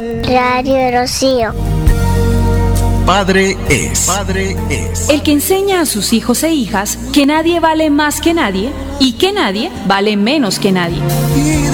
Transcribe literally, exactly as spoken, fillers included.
Radio Rocío. Padre es. Padre es. El que enseña a sus hijos e hijas que nadie vale más que nadie y que nadie vale menos que nadie.